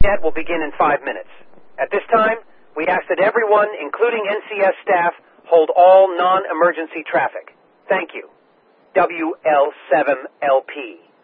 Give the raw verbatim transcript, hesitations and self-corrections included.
Net will begin in five minutes. At this time, we ask that everyone, including N C S staff, hold all non-emergency traffic. Thank you. W L seven L P.